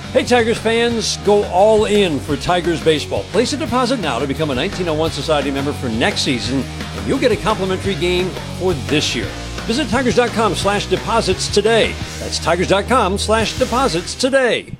Hey, Tigers fans, go all in for Tigers baseball. Place a deposit now to become a 1901 Society member for next season, and you'll get a complimentary game for this year. Visit Tigers.com/deposits today. That's Tigers.com/deposits today.